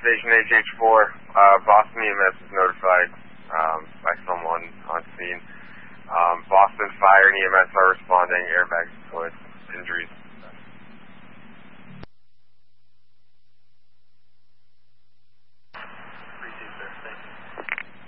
Station HH4. Boston EMS was notified by someone on scene. Boston Fire and EMS are responding. Airbags deployed. Injuries.